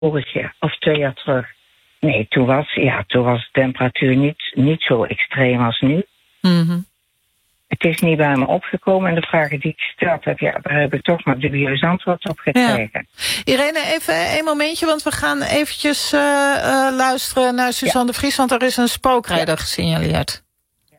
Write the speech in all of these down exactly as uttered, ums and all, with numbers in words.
vorig jaar of twee jaar terug. Nee, toen was, ja, toen was de temperatuur niet, niet zo extreem als nu. Mm-hmm. Het is niet bij me opgekomen en de vragen die ik gesteld heb, ja, daar heb ik toch maar dubieus antwoord op gekregen. Ja. Irene, even een momentje, want we gaan eventjes uh, uh, luisteren naar Suzanne ja. de Vries, want er is een spookrijder ja. gesignaleerd. Ja.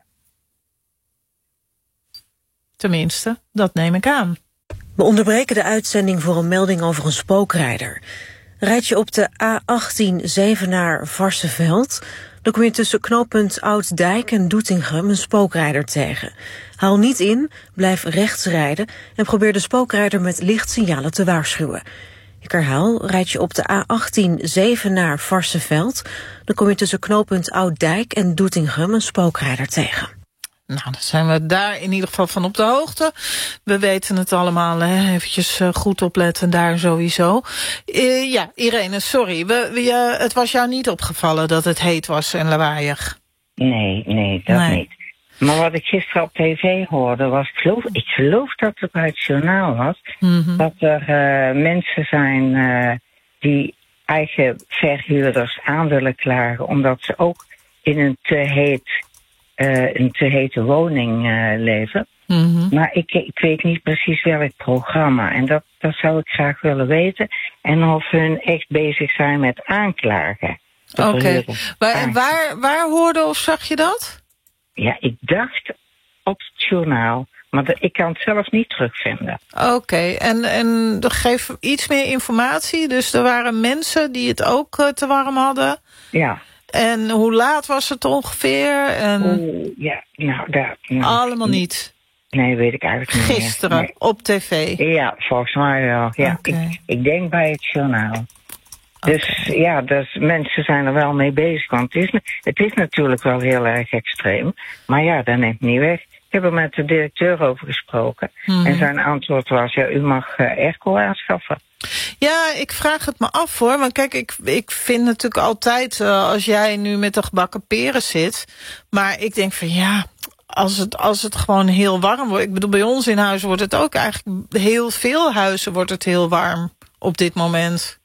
Tenminste, dat neem ik aan. We onderbreken de uitzending voor een melding over een spookrijder. Rijd je op de A achttien Zevenaar-Varsseveld, dan kom je tussen knooppunt Oud-Dijk en Doetinchem een spookrijder tegen. Haal niet in, blijf rechts rijden en probeer de spookrijder met lichtsignalen te waarschuwen. Ik herhaal, rijd je op de A achttien Zevenaar-Varsseveld, dan kom je tussen knooppunt Oud-Dijk en Doetinchem een spookrijder tegen. Nou, dan zijn we daar in ieder geval van op de hoogte. We weten het allemaal, hè. Eventjes uh, goed opletten daar sowieso. Uh, ja, Irene, sorry. We, we, uh, het was jou niet opgevallen dat het heet was en lawaaiig? Nee, nee, dat nee. niet. Maar wat ik gisteren op tv hoorde was, ik geloof, ik geloof dat het bij het journaal was, mm-hmm. dat er uh, mensen zijn uh, die eigen verhuurders aan willen klagen, omdat ze ook in een te heet... Uh, een te hete woning uh, leven. Mm-hmm. Maar ik, ik weet niet precies welk programma. En dat, dat zou ik graag willen weten. En of hun echt bezig zijn met aanklagen. Oké. Okay. Waar, waar, waar hoorde of zag je dat? Ja, ik dacht op het journaal. Maar de, ik kan het zelf niet terugvinden. Oké, okay. en, en geef iets meer informatie. Dus er waren mensen die het ook uh, te warm hadden. Ja. En hoe laat was het ongeveer? En... Oeh, ja, nou, daar... Nou, allemaal niet? Nee, weet ik eigenlijk niet. Gisteren, nee. op tv? Ja, volgens mij wel. Ja, okay. ik, ik denk bij het journaal. Okay. Dus ja, dus mensen zijn er wel mee bezig. Want het is, het is natuurlijk wel heel erg extreem. Maar ja, dat neemt niet weg. Ik heb er met de directeur over gesproken. Hmm. En zijn antwoord was, ja, u mag uh, airco aanschaffen. Ja, ik vraag het me af hoor. Want kijk, ik, ik vind natuurlijk altijd, uh, als jij nu met de gebakken peren zit. Maar ik denk van ja, als het, als het gewoon heel warm wordt. Ik bedoel, bij ons in huis wordt het ook eigenlijk, heel veel huizen wordt het heel warm op dit moment.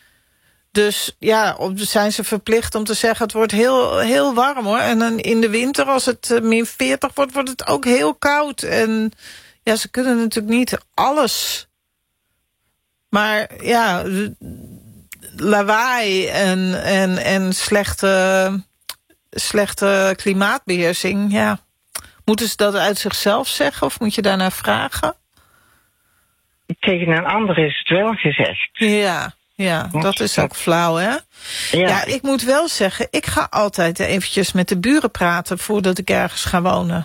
Dus ja, zijn ze verplicht om te zeggen, het wordt heel, heel warm hoor. En dan in de winter, als het uh, min veertig wordt, wordt het ook heel koud. En ja, ze kunnen natuurlijk niet alles. Maar ja, lawaai en, en, en slechte, slechte klimaatbeheersing, ja. Moeten ze dat uit zichzelf zeggen of moet je daarnaar vragen? Tegen een ander is het wel gezegd. Ja, ja, dat is ook flauw, hè? Ja. ja, ik moet wel zeggen, ik ga altijd eventjes met de buren praten voordat ik ergens ga wonen.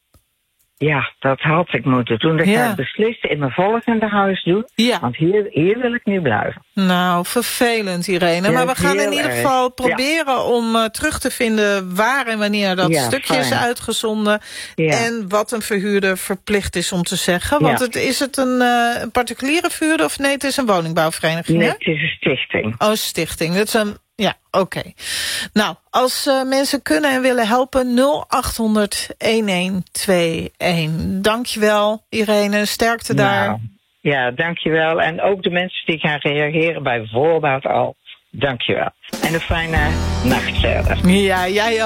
Ja, dat had ik moeten doen. Dat ja. ga ik beslist in mijn volgende huis doen. Ja. Want hier, hier wil ik nu blijven. Nou, vervelend, Irene. Ja, maar we gaan in ieder erg. geval proberen ja. om uh, terug te vinden waar en wanneer dat ja, stukje fijn. is uitgezonden. Ja. En wat een verhuurder verplicht is om te zeggen. Want ja. het, is het een, uh, een particuliere verhuurder of nee, het is een woningbouwvereniging? Nee, hè? het is een stichting. Oh, stichting. Dat is een... Ja, oké. Okay. Nou, als uh, mensen kunnen en willen helpen, nul acht honderd een twee een. Dankjewel, Irene. Sterkte nou, daar. Ja, dankjewel. En ook de mensen die gaan reageren bij voorbaat al. Dankjewel. En een fijne nacht verder. Ja, jij ook.